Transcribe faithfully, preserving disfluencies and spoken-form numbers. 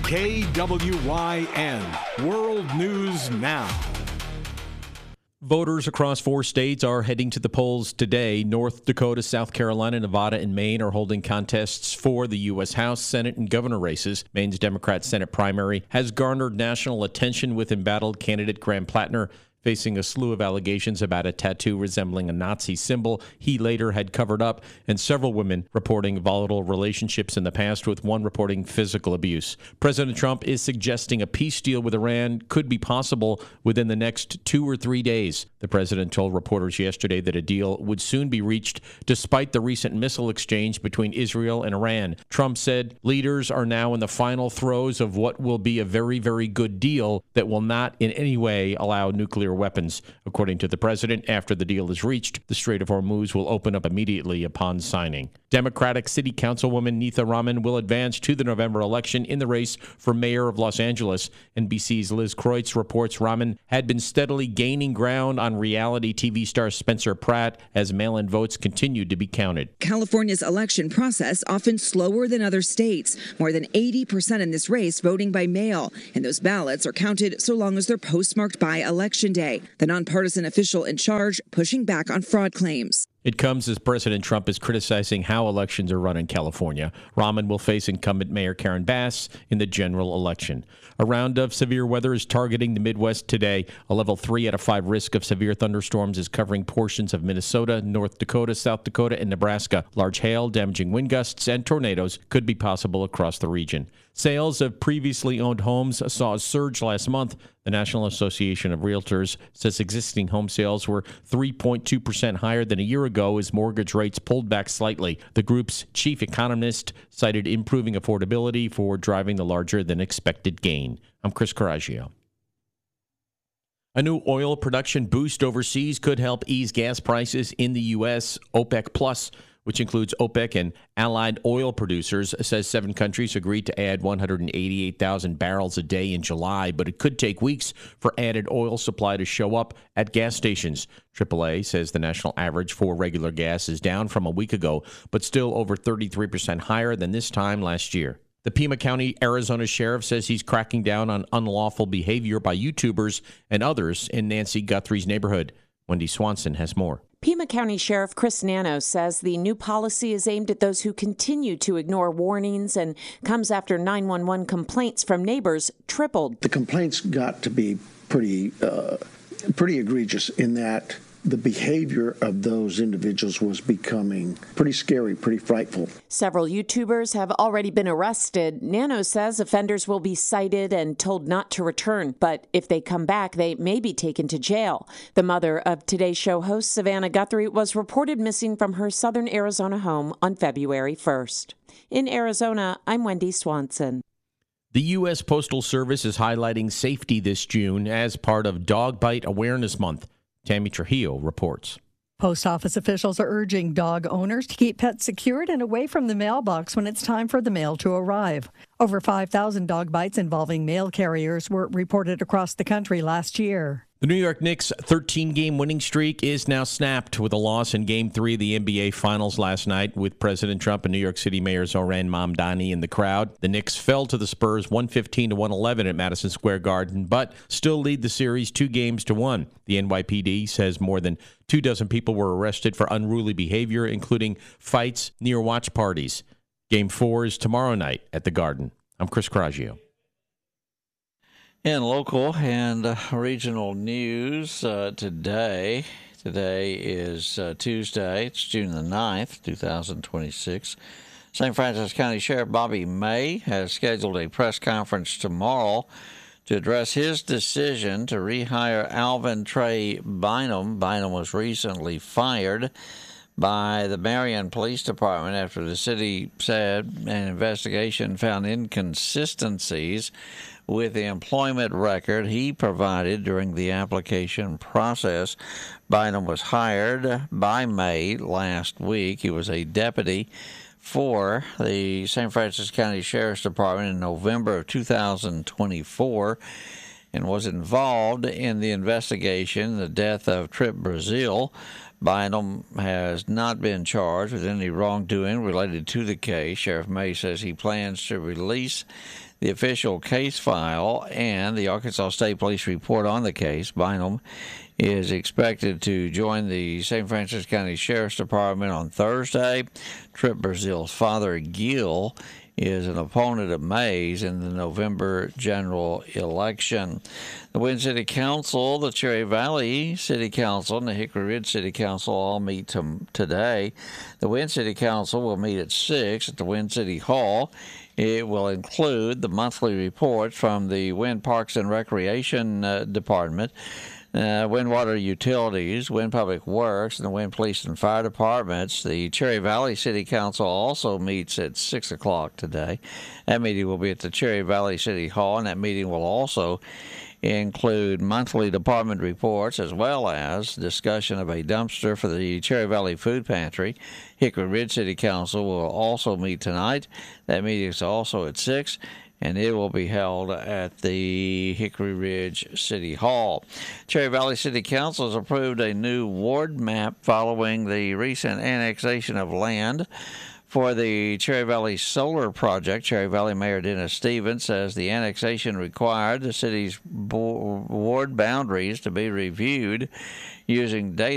K W Y N, World News Now. Voters across four states are heading to the polls today. North Dakota, South Carolina, Nevada, and Maine are holding contests for the U S House, Senate, and governor races. Maine's Democrat Senate primary has garnered national attention with embattled candidate Graham Plattner facing a slew of allegations about a tattoo resembling a Nazi symbol he later had covered up, and several women reporting volatile relationships in the past, with one reporting physical abuse. President Trump is suggesting a peace deal with Iran could be possible within the next two or three days. The president told reporters yesterday that a deal would soon be reached despite the recent missile exchange between Israel and Iran. Trump said leaders are now in the final throes of what will be a very, very good deal that will not in any way allow nuclear weapons. According to the president, after the deal is reached, the Strait of Hormuz will open up immediately upon signing. Democratic City Councilwoman Neetha Raman will advance to the November election in the race for mayor of Los Angeles. N B C's Liz Kreutz reports Raman had been steadily gaining ground on reality T V star Spencer Pratt as mail-in votes continued to be counted. California's election process often slower than other states. More than eighty percent in this race voting by mail, and those ballots are counted so long as they're postmarked by Election Day. The nonpartisan official in charge pushing back on fraud claims. It comes as President Trump is criticizing how elections are run in California. Raman will face incumbent Mayor Karen Bass in the general election. A round of severe weather is targeting the Midwest today. A level three out of five risk of severe thunderstorms is covering portions of Minnesota, North Dakota, South Dakota, and Nebraska. Large hail, damaging wind gusts, and tornadoes could be possible across the region. Sales of previously owned homes saw a surge last month. The National Association of Realtors says existing home sales were three point two percent higher than a year ago as mortgage rates pulled back slightly. The group's chief economist cited improving affordability for driving the larger than expected gain. I'm Chris Coraggio. A new oil production boost overseas could help ease gas prices in the U S. OPEC Plus, which includes OPEC and allied oil producers, says seven countries agreed to add one hundred eighty-eight thousand barrels a day in July, but it could take weeks for added oil supply to show up at gas stations. triple A says the national average for regular gas is down from a week ago, but still over thirty-three percent higher than this time last year. The Pima County, Arizona sheriff says he's cracking down on unlawful behavior by YouTubers and others in Nancy Guthrie's neighborhood. Wendy Swanson has more. Pima County Sheriff Chris Nano says the new policy is aimed at those who continue to ignore warnings and comes after nine one one complaints from neighbors tripled. The complaints got to be pretty, uh, pretty egregious in that the behavior of those individuals was becoming pretty scary, pretty frightful. Several YouTubers have already been arrested. Nano says offenders will be cited and told not to return, but if they come back, they may be taken to jail. The mother of Today's Show host Savannah Guthrie was reported missing from her southern Arizona home on February first. In Arizona, I'm Wendy Swanson. The U S Postal Service is highlighting safety this June as part of Dog Bite Awareness Month. Tammy Trujillo reports. Post office officials are urging dog owners to keep pets secured and away from the mailbox when it's time for the mail to arrive. Over five thousand dog bites involving mail carriers were reported across the country last year. The New York Knicks' thirteen-game winning streak is now snapped with a loss in Game three of the N B A Finals last night with President Trump and New York City Mayor Zohran Mamdani in the crowd. The Knicks fell to the Spurs one fifteen to one eleven at Madison Square Garden, but still lead the series two games to one. The N Y P D says more than two dozen people were arrested for unruly behavior, including fights near watch parties. Game four is tomorrow night at the Garden. I'm Chris Coraggio. In local and uh, regional news uh, today, today is uh, Tuesday, it's June the ninth, two thousand twenty-six. Saint Francis County Sheriff Bobby May has scheduled a press conference tomorrow to address his decision to rehire Alvin Trey Bynum. Bynum was recently fired by the Marion Police Department after the city said an investigation found inconsistencies with the employment record he provided during the application process. Bynum was hired by May last week. He was a deputy for the Saint Francis County Sheriff's Department in November of two thousand twenty-four. and was involved in the investigation, the death of Trip Brazil. Bynum has not been charged with any wrongdoing related to the case. Sheriff May says he plans to release the official case file and the Arkansas State Police report on the case. Bynum is expected to join the Saint Francis County Sheriff's Department on Thursday. Trip Brazil's father, Gil, is an opponent of Mays in the November general election. The Winn City Council, the Cherry Valley City Council, and the Hickory Ridge City Council all meet to, today. The Winn City Council will meet at six at the Winn City Hall. It will include the monthly reports from the Winn Parks and Recreation uh, Department, Uh, Winn Water Utilities, Winn Public Works, and the Winn Police and Fire Departments. The Cherry Valley City Council also meets at six o'clock today. That meeting will be at the Cherry Valley City Hall, and that meeting will also include monthly department reports as well as discussion of a dumpster for the Cherry Valley Food Pantry. Hickory Ridge City Council will also meet tonight. That meeting is also at six. And it will be held at the Hickory Ridge City Hall. Cherry Valley City Council has approved a new ward map following the recent annexation of land for the Cherry Valley Solar Project. Cherry Valley Mayor Dennis Stevens says the annexation required the city's ward boundaries to be reviewed using data